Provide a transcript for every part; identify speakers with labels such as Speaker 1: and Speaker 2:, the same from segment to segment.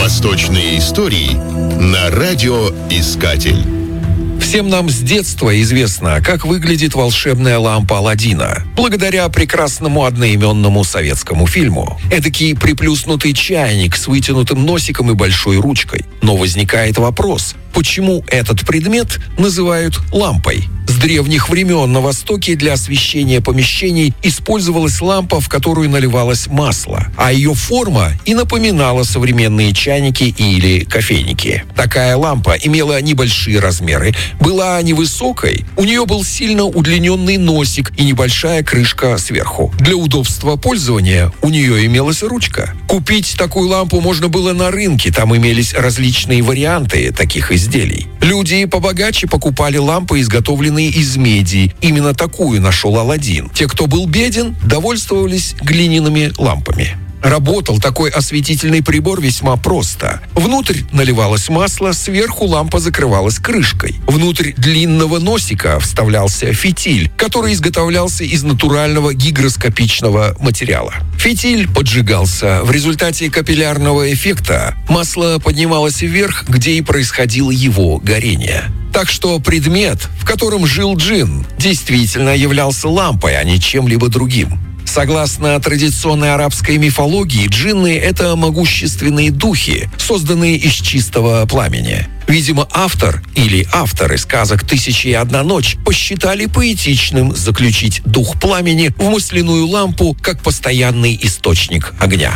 Speaker 1: Восточные истории на радиоискатель.
Speaker 2: Всем нам с детства известно, как выглядит волшебная лампа Аладдина, благодаря прекрасному одноименному советскому фильму. Эдакий приплюснутый чайник с вытянутым носиком и большой ручкой. Но возникает вопрос, почему этот предмет называют лампой? С древних времен на Востоке для освещения помещений использовалась лампа, в которую наливалось масло, а ее форма и напоминала современные чайники или кофейники. Такая лампа имела небольшие размеры, была невысокой, у нее был сильно удлиненный носик и небольшая крышка сверху. Для удобства пользования у нее имелась ручка. Купить такую лампу можно было на рынке, там имелись различные варианты таких изделий. Люди побогаче покупали лампы, изготовленные из меди. Именно такую нашел Аладдин. Те, кто был беден, довольствовались глиняными лампами. Работал такой осветительный прибор весьма просто. Внутрь наливалось масло, сверху лампа закрывалась крышкой. Внутрь длинного носика вставлялся фитиль, который изготовлялся из натурального гигроскопичного материала. Фитиль поджигался. В результате капиллярного эффекта масло поднималось вверх, где и происходило его горение. Так что предмет, в котором жил джин, действительно являлся лампой, а не чем-либо другим. Согласно традиционной арабской мифологии, джинны — это могущественные духи, созданные из чистого пламени. Видимо, автор или авторы сказок «Тысяча и одна ночь» посчитали поэтичным заключить дух пламени в масляную лампу как постоянный источник огня.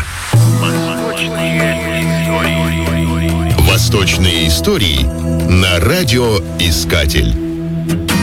Speaker 1: Восточные истории на радиоискатель.